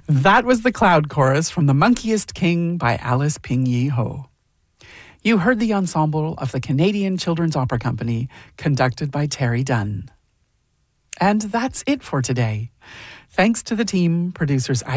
That was the Cloud Chorus from The Monkiest King by Alice Ping Yee Ho. You heard the ensemble of the Canadian Children's Opera Company, conducted by Terry Dunn. And that's it for today. Thanks to the team, producers